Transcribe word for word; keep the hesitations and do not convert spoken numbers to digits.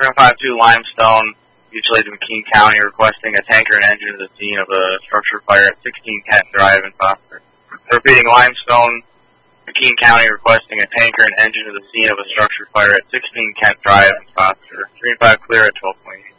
three one five two Limestone, utilized in McKean County, requesting a tanker and engine to the scene of a structure fire at sixteen Kent Drive in Foster. Repeating, Limestone, McKean County, requesting a tanker and engine to the scene of a structure fire at sixteen Kent Drive in Foster. three and five clear at twelve twenty.